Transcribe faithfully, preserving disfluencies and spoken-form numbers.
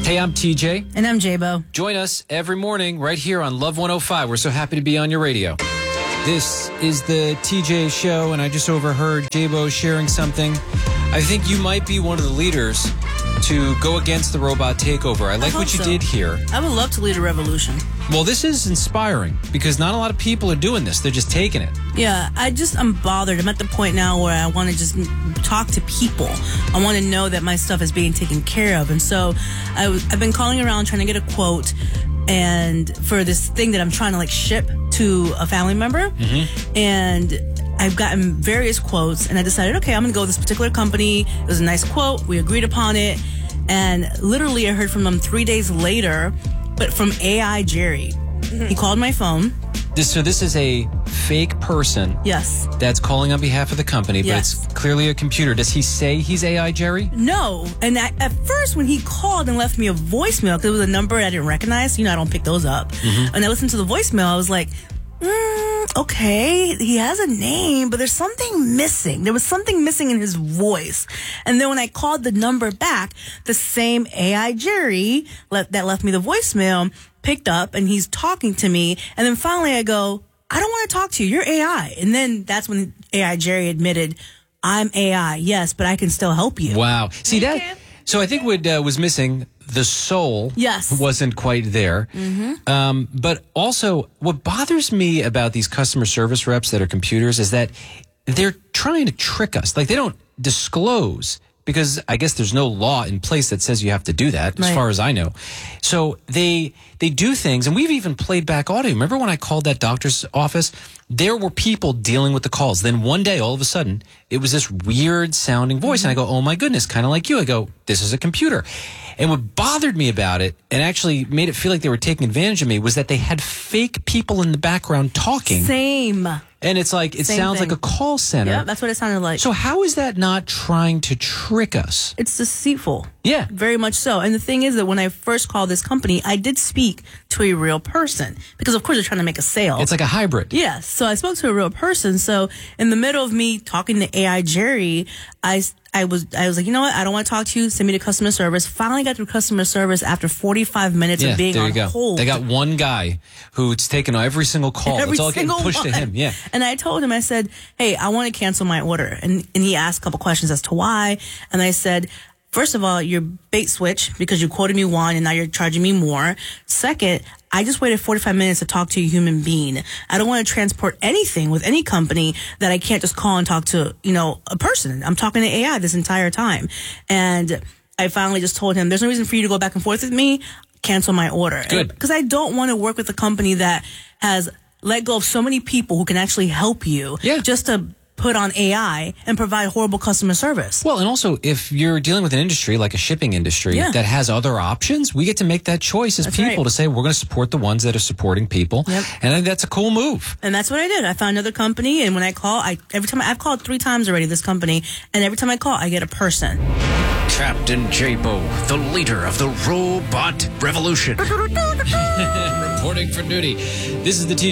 Hey, I'm T J. And I'm J-Bo. Join us every morning right here on Love one oh five. We're so happy to be on your radio. This is the T J Show, and I just overheard J-Bo sharing something. I think you might be one of the leaders to go against the robot takeover. I like I what you so. did here. I would love to lead a revolution. Well, this is inspiring because not a lot of people are doing this. They're just taking it. Yeah, I just, I'm bothered. I'm at the point now where I want to just talk to people. I want to know that my stuff is being taken care of. And so I w- I've been calling around trying to get a quote and for this thing that I'm trying to like ship to a family member. Mm-hmm. And I've gotten various quotes, and I decided, okay, I'm going to go with this particular company. It was a nice quote. We agreed upon it. And literally, I heard from them three days later, but from A I Jerry. Mm-hmm. He called my phone. This, so this is a fake person. Yes. That's calling on behalf of the company, but Yes. it's clearly a computer. Does he say he's A I Jerry? No. And I, at first, when he called and left me a voicemail, because it was a number I didn't recognize, you know, I don't pick those up. Mm-hmm. And I listened to the voicemail, I was like, Mm, okay, he has a name, but there's something missing. There was something missing in his voice. And then when I called the number back, the same A I Jerry le- that left me the voicemail picked up, and he's talking to me. And then finally I go, I don't want to talk to you. You're A I. And then that's when A I Jerry admitted, I'm A I, yes, but I can still help you. Wow. See that? So I think what uh, was missing, the soul Yes. wasn't quite there. Mm-hmm. Um, but also, what bothers me about these customer service reps that are computers is that they're trying to trick us. Like, they don't disclose, because I guess there's no law in place that says you have to do that, Right. as far as I know. So they they do things, and we've even played back audio. Remember when I called that doctor's office? There were people dealing with the calls. Then one day, all of a sudden, it was this weird sounding voice. Mm-hmm. And I go, oh my goodness, kind of like you. I go, this is a computer. And what bothered me about it, and actually made it feel like they were taking advantage of me, was that they had fake people in the background talking. Same. And it's like, it Same sounds thing. like a call center. Yeah, that's what it sounded like. So how is that not trying to trick us? It's deceitful. Yeah. Very much so. And the thing is that when I first called this company, I did speak to a real person because, of course, they're trying to make a sale. It's like a hybrid. Yes. So I spoke to a real person. So in the middle of me talking to A I Jerry, I, I was I was like, you know what? I don't want to talk to you. Send me to customer service. Finally got through customer service after forty-five minutes Yeah, of being there you on go. hold. They got one guy who's taken every single call. Every It's all getting single pushed one. to him. Yeah. And I told him, I said, hey, I want to cancel my order. And, and he asked a couple questions as to why. And I said, first of all, you're bait switch because you quoted me one and now you're charging me more. Second, I just waited forty-five minutes to talk to a human being. I don't want to transport anything with any company that I can't just call and talk to, you know, a person. I'm talking to A I this entire time. And I finally just told him, there's no reason for you to go back and forth with me. Cancel my order. Good. Because I don't want to work with a company that has let go of so many people who can actually help you Yeah. just to put on A I and provide horrible customer service. Well, and also, if you're dealing with an industry like a shipping industry Yeah. that has other options, we get to make that choice as That's people right. to say we're going to support the ones that are supporting people. Yep. And I think that's a cool move. And that's what I did. I found another company, and when I call, I every time I, I've called three times already this company, and every time I call, I get a person. Captain J-Bo, the leader of the robot revolution. Reporting for duty. This is the T